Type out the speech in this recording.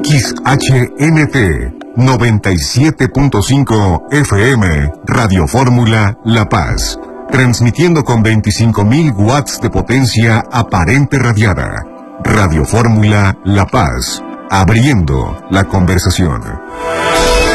XHNT 97.5 FM, Radio Fórmula La Paz. Transmitiendo con 25.000 watts de potencia aparente radiada. Radio Fórmula La Paz. Abriendo la conversación.